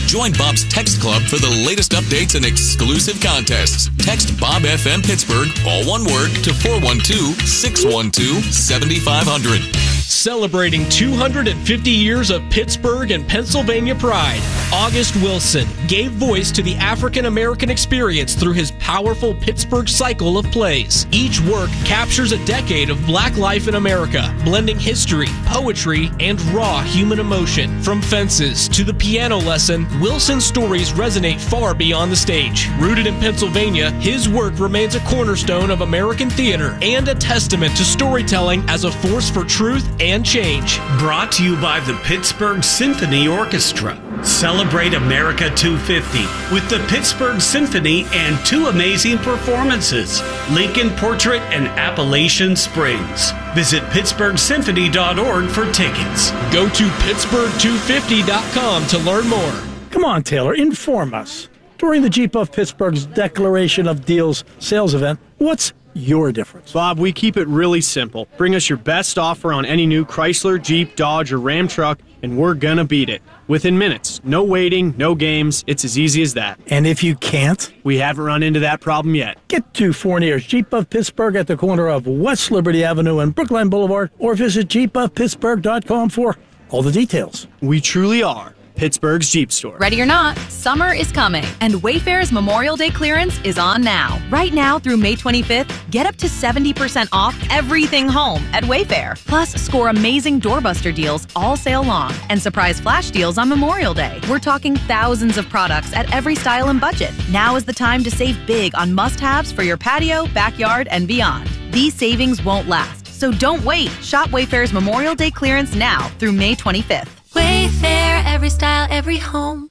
Join Bob's Text Club for the latest updates and exclusive contests. Text Bob FM Pittsburgh, all one word, to 412-612-7500. Celebrating 250 years of Pittsburgh and Pennsylvania pride, August Wilson gave voice to the African American experience through his powerful Pittsburgh cycle of plays. Each work captures a decade of Black life in America, blending history, poetry, and raw human emotion. From fences to the piano lesson, Wilson's stories resonate far beyond the stage. Rooted in Pennsylvania, his work remains a cornerstone of American theater and a testament to storytelling as a force for truth and change. Brought to you by the Pittsburgh Symphony Orchestra. Celebrate America 250 with the Pittsburgh Symphony and two amazing performances, Lincoln Portrait and Appalachian Springs. Visit pittsburghsymphony.org for tickets. Go to pittsburgh250.com to learn more. Come on, Taylor, inform us. During the Jeep of Pittsburgh's Declaration of Deals sales event, what's your difference? Bob, we keep it really simple. Bring us your best offer on any new Chrysler, Jeep, Dodge, or Ram truck, and we're gonna beat it. Within minutes. No waiting, no games. It's as easy as that. And if you can't? We haven't run into that problem yet. Get to Fournier's Jeep of Pittsburgh at the corner of West Liberty Avenue and Brookline Boulevard, or visit jeepofpittsburgh.com for all the details. We truly are Pittsburgh's Jeep store. Ready or not, summer is coming, and Wayfair's Memorial Day clearance is on now. Right now through May 25th, get up to 70% off everything home at Wayfair. Plus, score amazing doorbuster deals all sale long and surprise flash deals on Memorial Day. We're talking thousands of products at every style and budget. Now is the time to save big on must-haves for your patio, backyard, and beyond. These savings won't last, so don't wait. Shop Wayfair's Memorial Day clearance now through May 25th. Wayfair, every style, every home.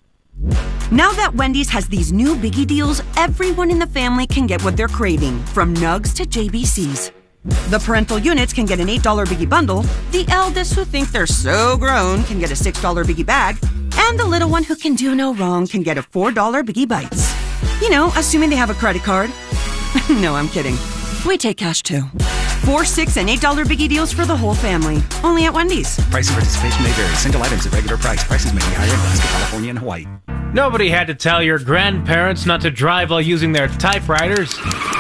Now that Wendy's has these new biggie deals, everyone in the family can get what they're craving, from nugs to JBCs. The parental units can get an $8 biggie bundle, the eldest who think they're so grown can get a $6 biggie bag, and the little one who can do no wrong can get a $4 biggie bites. You know, assuming they have a credit card. No, I'm kidding. We take cash too. 4, 6, and $8 biggie deals for the whole family. Only at Wendy's. Price and participation may vary. Single items at regular price. Prices may be higher in Alaska, California, and Hawaii. Nobody had to tell your grandparents not to drive while using their typewriters.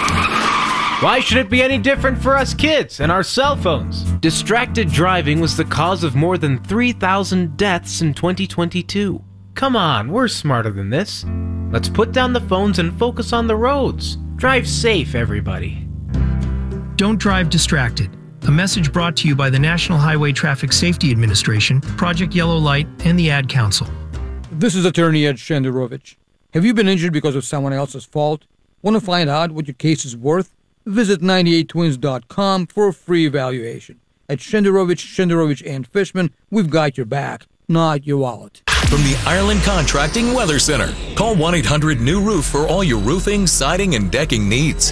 Why should it be any different for us kids and our cell phones? Distracted driving was the cause of more than 3,000 deaths in 2022. Come on, we're smarter than this. Let's put down the phones and focus on the roads. Drive safe, everybody. Don't drive distracted. A message brought to you by the National Highway Traffic Safety Administration, Project Yellow Light, and the Ad Council. This is Attorney Ed Shenderovich. Have you been injured because of someone else's fault? Want to find out what your case is worth? Visit 98twins.com for a free evaluation. At Shenderovich, and Fishman, we've got your back, not your wallet. From the Ireland Contracting Weather Center, call 1-800-NEW-ROOF for all your roofing, siding, and decking needs.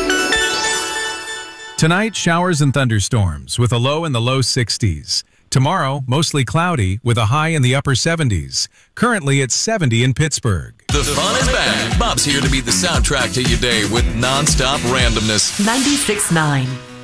Tonight, showers and thunderstorms with a low in the low 60s. Tomorrow, mostly cloudy with a high in the upper 70s. Currently at 70 in Pittsburgh. The fun is back. Bob's here to be the soundtrack to your day with nonstop randomness. 96.9.